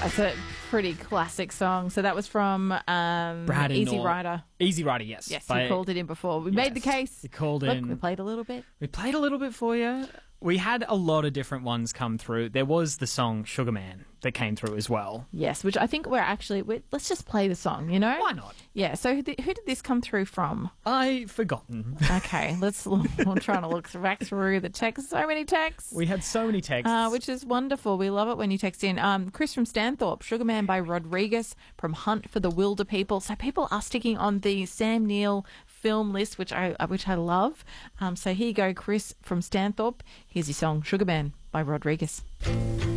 That's a pretty classic song. So that was from Easy Rider. Easy Rider, yes. Yes, we called it in before. We made the case. We called Look, in. we played a little bit. We played a little bit for you. We had a lot of different ones come through. There was the song Sugar Man that came through as well. Yes, which I think let's just play the song, you know? Why not? Yeah, so who did this come through from? I've forgotten. Okay, I'm trying to look back through the texts. So many texts. We had so many texts. Which is wonderful. We love it when you text in. Chris from Stanthorpe, Sugar Man by Rodriguez from Hunt for the Wilder People. So people are sticking on the Sam Neill film list, which I love. So here you go, Chris from Stanthorpe. Here's your song, Sugar Man by Rodriguez.